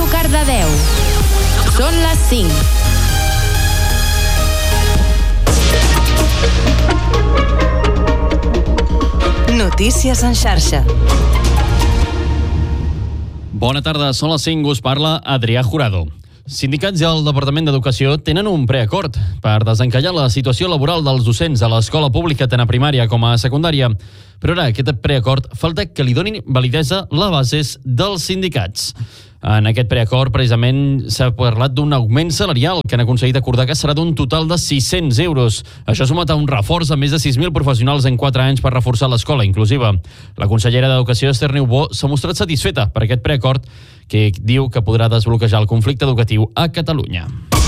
Ràdio Cardedeu. Són les 5. Notícies en xarxa. Bona tarda, són les 5, us parla Adrià Jurado. Sindicats i el Departament d'Educació tenen un preacord per desencallar la situació laboral dels docents a l'escola pública tant a primària com a secundària. Però ara, aquest preacord falta que li donin validesa les bases dels sindicats. En aquest preacord, precisament, s'ha parlat d'un augment salarial que han aconseguit acordar que serà d'un total de 600 euros. Això sumat a un reforç de més de 6.000 professionals en 4 anys per reforçar l'escola inclusiva. La consellera d'Educació, Esther Niubó, s'ha mostrat satisfeta per aquest preacord que diu que podrà desbloquejar el conflicte educatiu a Catalunya.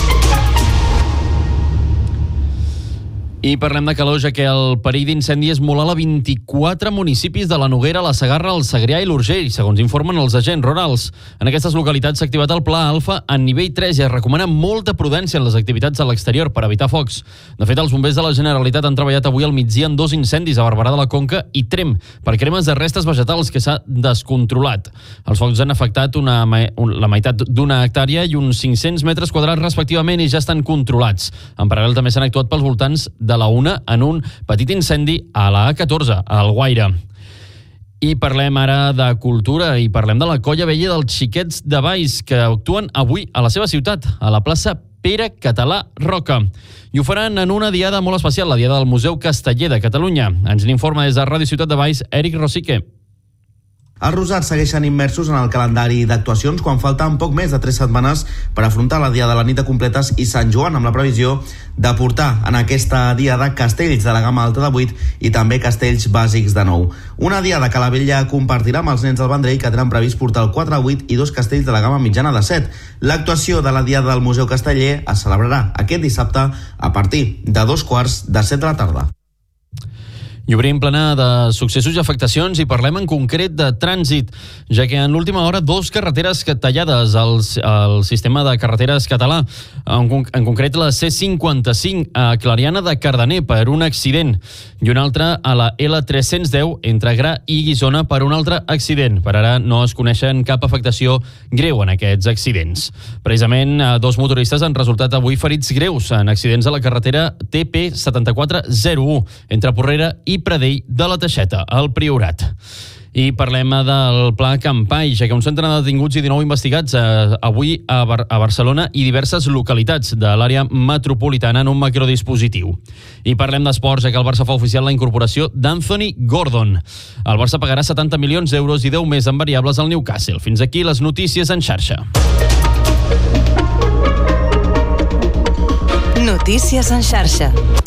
I parlem de calor, ja que el perill d'incendi és molt alt a 24 municipis de la Noguera, la Segarra, el Segrià i l'Urgell, segons informen els agents rurals. En aquestes localitats s'ha activat el Pla Alfa en nivell 3 i es recomana molta prudència en les activitats a l'exterior per evitar focs. De fet, els bombers de la Generalitat han treballat avui al migdia en 2 incendis a Barberà de la Conca i Tremp per cremes de restes vegetals que s'ha descontrolat. Els focs han afectat la meitat d'una hectàrea i uns 500 metres quadrats respectivament i ja estan controlats. En paral·lel també s'han actuat pels voltants de la Una en un petit incendi a la A14, a Alguaire. I parlem ara de cultura i parlem de la Colla Vella dels Xiquets de Valls, que actuen avui a la seva ciutat, a la plaça Pere Català Roca. I ho faran en una diada molt especial, la diada del Museu Casteller de Catalunya. Ens n'informa des de Ràdio Ciutat de Valls, Eric Rosique. Els rosats segueixen immersos en el calendari d'actuacions quan falten poc més de 3 setmanes per afrontar la Diada de la Nit de Completes i Sant Joan, amb la previsió de portar en aquesta diada castells de la gamma alta de 8 i també castells bàsics de 9. Una diada que la Vella compartirà amb els nens del Vendrell, que tenen previst portar el 4 a 8 i 2 castells de la gamma mitjana de 7. L'actuació de la Diada del Museu Casteller es celebrarà aquest dissabte a partir de 2:15 de la tarda. I obrim plana de successos i afectacions i parlem en concret de trànsit, ja que en l'última hora 2 carreteres tallades al sistema de carreteres català, en concret la C55 a Clariana de Cardener per un accident i una altra a la L310 entre Gra i Guissona per un altre accident. Per ara no es coneixen cap afectació greu en aquests accidents. Precisament 2 motoristes han resultat avui ferits greus en accidents a la carretera TP7401 entre Porrera i Pradell de la Teixeta, al Priorat. I parlem del Pla Campai, ja que un centenar de detinguts i 19 investigats avui a Barcelona i diverses localitats de l'àrea metropolitana en un macrodispositiu. I parlem d'esports, ja que el Barça fa oficial la incorporació d'Anthony Gordon. El Barça pagarà 70 milions d'euros i 10 més en variables al Newcastle. Fins aquí les notícies en xarxa. Notícies en xarxa.